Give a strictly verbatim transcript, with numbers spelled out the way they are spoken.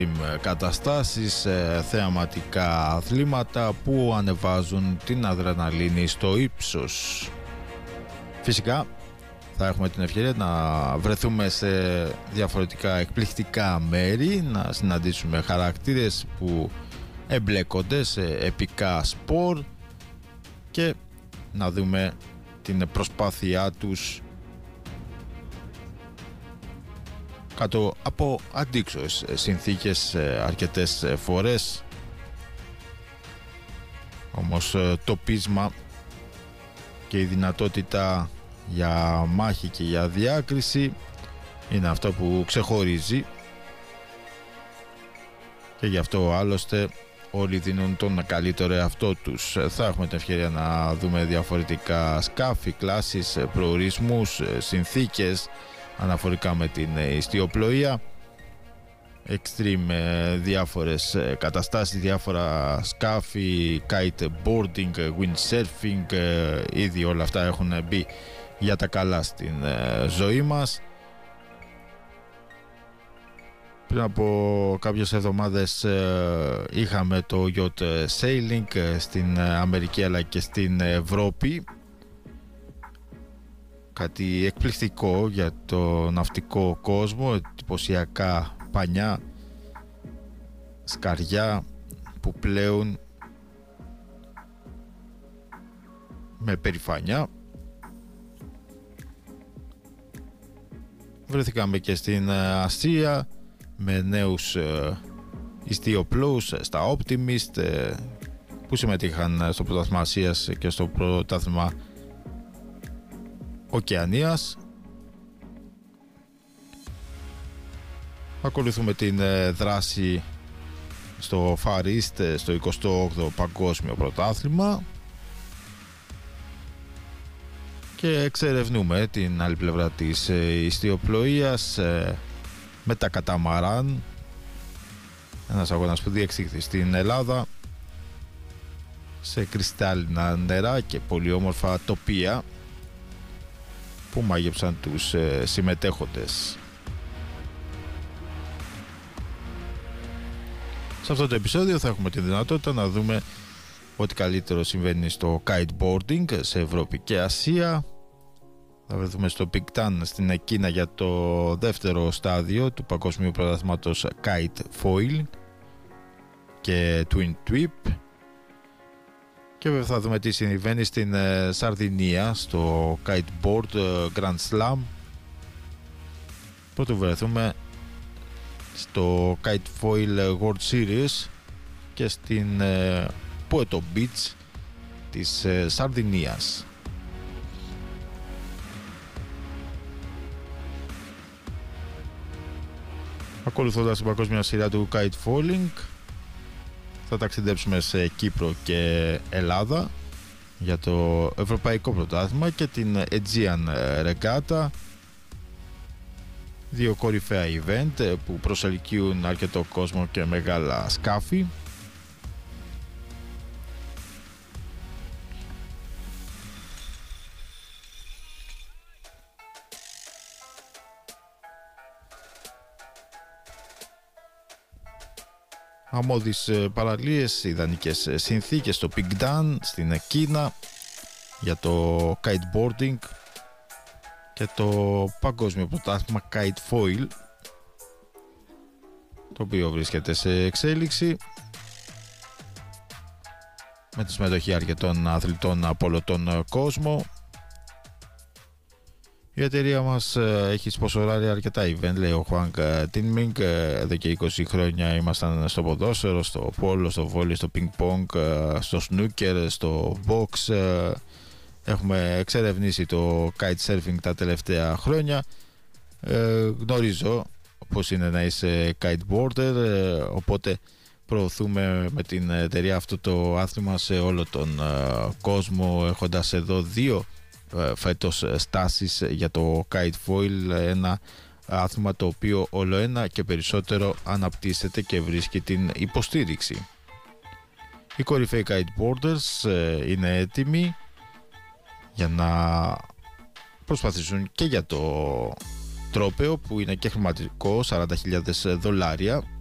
καταστάσεις, θεαματικά αθλήματα που ανεβάζουν την αδρεναλίνη στο ύψος. Φυσικά θα έχουμε την ευκαιρία να βρεθούμε σε διαφορετικά εκπληκτικά μέρη, να συναντήσουμε χαρακτήρες που εμπλέκονται σε επικά σπορ και να δούμε την προσπάθειά τους κάτω από αντίξωες συνθήκες αρκετές φορές. Όμως το πείσμα και η δυνατότητα για μάχη και για διάκριση είναι αυτό που ξεχωρίζει, και γι' αυτό άλλωστε όλοι δίνουν τον καλύτερο εαυτό τους. Θα έχουμε την ευκαιρία να δούμε διαφορετικά σκάφη, κλάσεις, προορισμούς, συνθήκες αναφορικά με την ιστιοπλοεία, extreme, διάφορες καταστάσεις, διάφορα σκάφη, kiteboarding, windsurfing, ήδη όλα αυτά έχουν μπει για τα καλά στην ζωή μας. Πριν από κάποιες εβδομάδες είχαμε το yacht sailing στην Αμερική αλλά και στην Ευρώπη. Κάτι εκπληκτικό για το ναυτικό κόσμο, εντυπωσιακά πανιά, σκαριά που πλέουν με περηφάνεια. Βρεθήκαμε και στην Ασία με νέους ιστιοπλούς στα Optimist που συμμετείχαν στο πρωτάθλημα Ασίας και στο πρωτάθλημα Οκεανίας. Ακολουθούμε την δράση στο Far East, στο εικοστό όγδοο Παγκόσμιο Πρωτάθλημα, και εξερευνούμε την άλλη πλευρά της ιστιοπλοείας με τα καταμαράν, ένας αγώνας που διεξήχθη στην Ελλάδα σε κρυστάλλινα νερά και πολύ όμορφα τοπία που μάγεψαν τους ε, συμμετέχοντες. Σε αυτό το επεισόδιο θα έχουμε τη δυνατότητα να δούμε ό,τι καλύτερο συμβαίνει στο kiteboarding σε Ευρώπη και Ασία. Θα βρεθούμε στο Big Ten στην Κίνα για το δεύτερο στάδιο του Παγκοσμίου Πρωταθλήματος Kite Foil και Twin Twip. Και βέβαια θα δούμε τι συμβαίνει στην ε, Σαρδινία στο Kiteboard ε, Grand Slam. Πρώτο βρεθούμε στο Kite Foil World Series και στην ε, Puerto Beach της ε, Σαρδινίας. Ακολουθώντας την παγκόσμια σειρά του Kite Foiling, θα ταξιδέψουμε σε Κύπρο και Ελλάδα για το Ευρωπαϊκό Πρωτάθλημα και την Aegean Regatta, δύο κορυφαία event που προσελκύουν αρκετό κόσμο και μεγάλα σκάφη. Αμμώδεις παραλίες, ιδανικές συνθήκες στο Big Dan στην Κίνα για το kiteboarding και το Παγκόσμιο Πρωτάθλημα Kite Foil, το οποίο βρίσκεται σε εξέλιξη με τη συμμετοχή αρκετών αθλητών από όλο τον κόσμο. Η εταιρεία μας έχει σποσοράρει αρκετά event, λέει ο Χουάνγκ Τίνμινγκ. Εδώ και είκοσι χρόνια ήμασταν στο ποδόσφαιρο, στο πόλο, στο βόλεϊ, στο πινκ πονγκ, στο σνούκερ, στο box. Έχουμε εξερευνήσει το kite surfing τα τελευταία χρόνια. Ε, γνωρίζω πώς είναι να είσαι kiteboarder, οπότε προωθούμε με την εταιρεία αυτό το άθλημα σε όλο τον κόσμο, έχοντας εδώ δύο φέτος στάσεις για το Kite Foil, ένα άθλημα το οποίο όλο ένα και περισσότερο αναπτύσσεται και βρίσκει την υποστήριξη. Οι κορυφαίοι kiteboarders είναι έτοιμοι για να προσπαθήσουν και για το τρόπαιο που είναι και χρηματικό, σαράντα χιλιάδες δολάρια,